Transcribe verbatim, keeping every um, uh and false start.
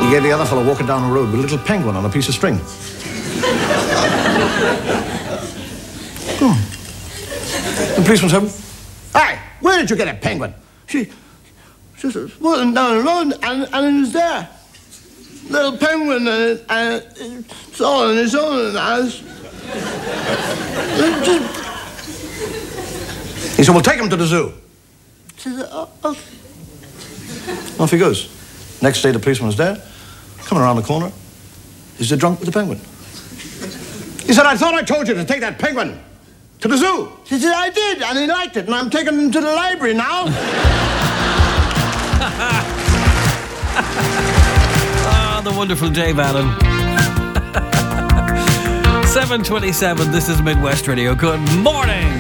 He gave the other fellow walking down the road with a little penguin on a piece of string. Oh. The policeman said, "Hey, where did you get a penguin?" She, she said, "Walking down the road, and, and it was there. Little penguin, and, and it's all on its own, and I was... just... He said, "Well, take him to the zoo." She said, "Oh, okay." Off he goes. Next day, the policeman was there, coming around the corner. Is the drunk with the penguin? He said, "I thought I told you to take that penguin to the zoo." She said, "I did, and he liked it, and I'm taking him to the library now." Oh, the wonderful Dave Allen. seven twenty-seven, this is Midwest Radio. Good morning.